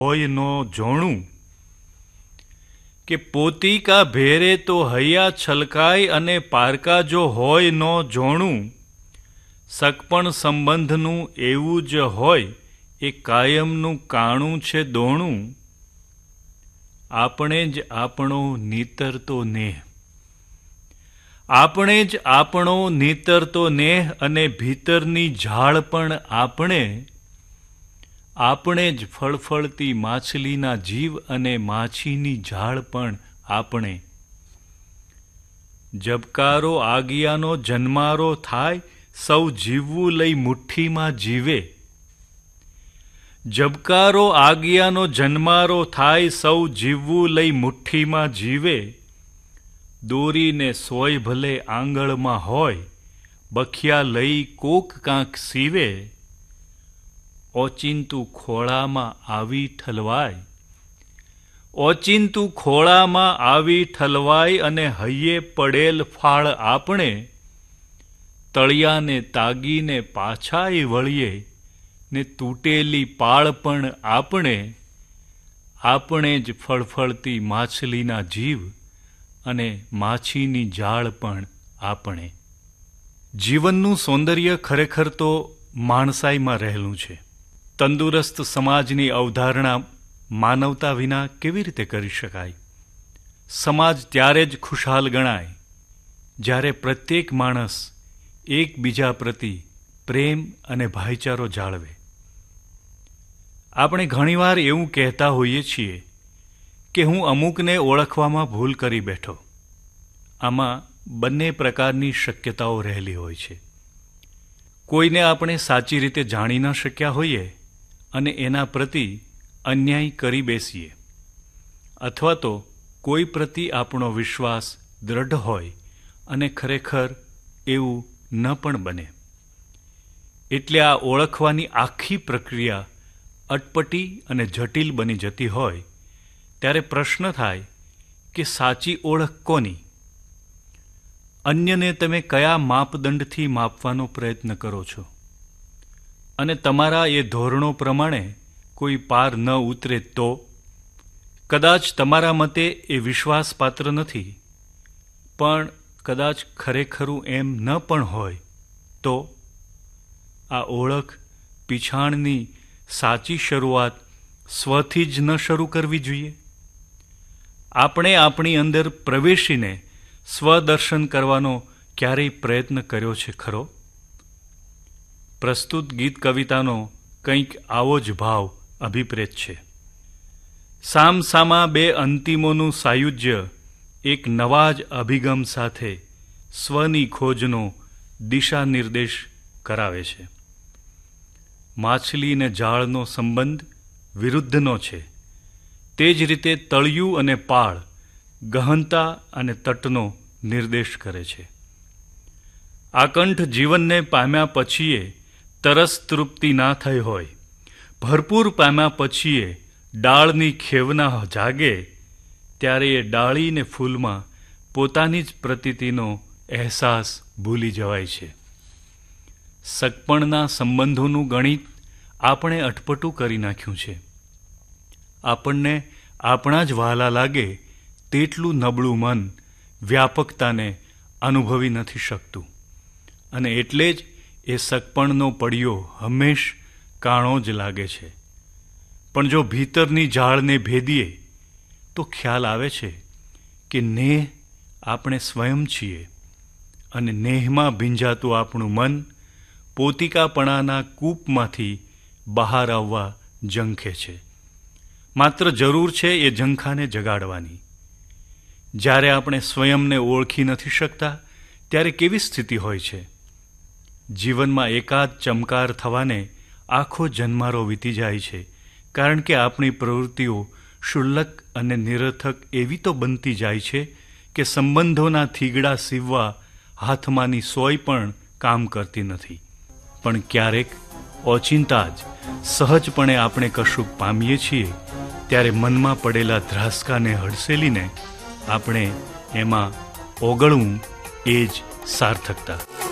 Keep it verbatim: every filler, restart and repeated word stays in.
હોય નો જોણું કે પોતિકા ભેરે તો હૈયા છલકાય અને પારકા જો હોય નો જોણું સગપણ સંબંધનું એવું જ હોય એ કાયમનું કાણું છે દોણું આપણે જ આપણો નીતરતો નેહ આપણે જ આપણો નીતરતો નેહ અને ભીતરની ઝાડ પણ આપણે આપણે જ ફળફળતી માછલીના જીવ અને માછીની ઝાડ પણ આપણે જબકારો આગિયાનો જન્મારો થાય સૌ જીવવું લઈ મુઠ્ઠીમાં જીવે જબકારો આગિયાનો જન્મારો થાય સૌ જીવવું લઈ મુઠ્ઠીમાં જીવે દોરીને સોય ભલે આંગળમાં હોય બખિયા લઈ કોક કાંક સીવે ઓચિંતું ખોળામાં આવી ઠલવાય ઓચિંતું ખોળામાં આવી ઠલવાય અને હૈયે પડેલ ફાળ આપણે તળિયાને તાગીને પાછાય વળીએ ને તૂટેલી પાળ પણ આપણે આપણે જ ફળફળતી માછલીના જીવ અને માછીની જાળ પણ આપણે જીવનનું સૌંદર્ય ખરેખર તો માણસાઈમાં રહેલું છે તંદુરસ્ત સમાજની અવધારણા માનવતા વિના કેવી રીતે કરી શકાય સમાજ ત્યારે જ ખુશહાલ ગણાય જ્યારે પ્રત્યેક માણસ એકબીજા પ્રતિ પ્રેમ અને ભાઈચારો જાળવે આપણે ઘણીવાર એવું કહેતા હોઈએ છીએ કે હું અમુકને ઓળખવામાં ભૂલ કરી બેઠો આમાં બંને પ્રકારની શક્યતાઓ રહેલી હોય છે કોઈને આપણે સાચી રીતે જાણી ન શક્યા હોઈએ અને એના પ્રતિ અન્યાય કરી બેસીએ અથવા તો કોઈ પ્રતિ આપણો વિશ્વાસ દૃઢ હોય અને ખરેખર એવું ન પણ બને એટલે આ ઓળખવાની આખી પ્રક્રિયા અટપટી અને જટિલ બની જતી હોય ત્યારે પ્રશ્ન થાય કે સાચી ઓળખ કોની અન્યને તમે કયા માપદંડથી માપવાનો પ્રયત્ન કરો છો અને તમારા એ ધોરણો પ્રમાણે કોઈ પાર ન ઉતરે તો કદાચ તમારા મતે એ વિશ્વાસપાત્ર નથી પણ કદાચ ખરેખરું એમ ન પણ હોય તો આ ઓળખ પીછાણની સાચી શરૂઆત સ્વથી જ ન શરૂ કરવી જોઈએ આપણે આપણી અંદર પ્રવેશીને સ્વદર્શન કરવાનો ક્યારેય પ્રયત્ન કર્યો છે ખરો પ્રસ્તુત ગીત કવિતાનો કંઈક આવો જ ભાવ અભિપ્રેત છે સામસામા બે અંતિમોનું સાયુજ્ય એક નવા જ અભિગમ સાથે સ્વની ખોજનો દિશા નિર્દેશ કરાવે છે માછલી અને જાળનો સંબંધ વિરુદ્ધનો છે તે જ રીતે તળિયું અને પાળ ગહનતા અને તટનો નિર્દેશ કરે છે આકંઠ જીવનને પામ્યા પછીએ તરસ તૃપ્તિ ના થઈ હોય ભરપૂર પામ્યા પછીએ ડાળની ખેવના જાગે ત્યારે એ ડાળીને ફૂલમાં પોતાની જ પ્રતીતિનો અહેસાસ ભૂલી જવાય છે સગપણના સંબંધોનું ગણિત આપણે અટપટું કરી નાખ્યું છે આપણને આપણા જ વહાલા લાગે તેટલું નબળું મન વ્યાપકતાને અનુભવી નથી શકતું અને એટલે જ એ સગપણનો પડિયો હંમેશ કાણો જ લાગે છે પણ જો ભીતરની ઝાડને ભેદીએ તો ખ્યાલ આવે છે કે નેહ આપણે સ્વયં છીએ અને નેહમાં ભીંજાતું આપણું મન પોતિકાપણાના કૂપમાંથી બહાર આવવા ઝંખે છે માત્ર જરૂર છે એ ઝંખાને જગાડવાની જ્યારે આપણે સ્વયંને ઓળખી નથી શકતા ત્યારે કેવી સ્થિતિ હોય છે જીવનમાં એકાદ ચમકાર થવાને આખો જન્મારો વીતી જાય છે કારણ કે આપણી પ્રવૃત્તિઓ ક્ષુલ્લક અને નિરર્થક એવી તો બનતી જાય છે કે સંબંધોના થીગડા સીવવા હાથમાંની સોય પણ કામ કરતી નથી પણ ક્યારેક ઓચિંતા જ સહજપણે આપણે કશુંક પામીએ છીએ ત્યારે મનમાં પડેલા ધ્રાસકાને હડસેલીને આપણે એમાં ઓગળવું એ જ સાર્થકતા